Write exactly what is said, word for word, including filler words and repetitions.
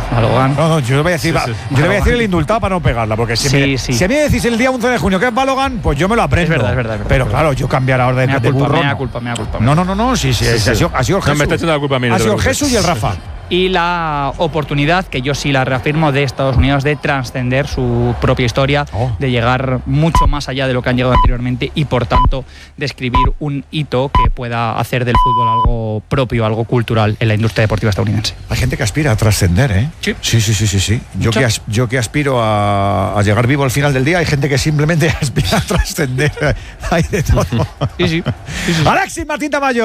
Balogan. No, no, yo le voy a decir, Sí, sí. yo le voy a decir el indultado para no pegarla, porque si, Sí, me, sí. si a mí me decís el día once de junio que es Balogan, pues yo me lo aprendo. Es verdad, es verdad, es verdad. Pero claro, yo cambiar ahora de, Me da de culpa, burro. me da no. culpa, me da culpa. No, no, no, no, sí, sí, Sí, sí, sí. Ha, sido, ha sido el No, Jesús. me está echando la culpa a mí, no Ha te sido el preocupes. Jesús y el Rafa. Y la oportunidad, que yo sí la reafirmo, de Estados Unidos de trascender su propia historia, Oh. de llegar mucho más allá de lo que han llegado anteriormente y, por tanto, de escribir un hito que pueda hacer del fútbol algo propio, algo cultural en la industria deportiva estadounidense. Hay gente que aspira a trascender, ¿eh? Sí. Sí, sí, sí, sí. sí. Yo, que as, yo que aspiro a, a llegar vivo al final del día, hay gente que simplemente aspira a trascender. Hay de todo. Sí, sí. sí, sí. Alexis Martín Tamayo.